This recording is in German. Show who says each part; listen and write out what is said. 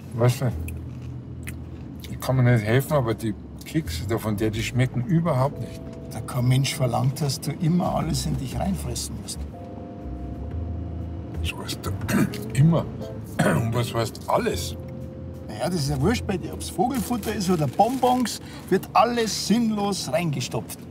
Speaker 1: Weißt du, ich kann mir nicht helfen, aber die Kekse da von der, die schmecken überhaupt nicht.
Speaker 2: Da kein Mensch verlangt, dass du immer alles in dich reinfressen musst.
Speaker 1: Das heißt immer. Und was heißt alles?
Speaker 2: Naja, das ist ja wurscht bei dir. Ob es Vogelfutter ist oder Bonbons, wird alles sinnlos reingestopft.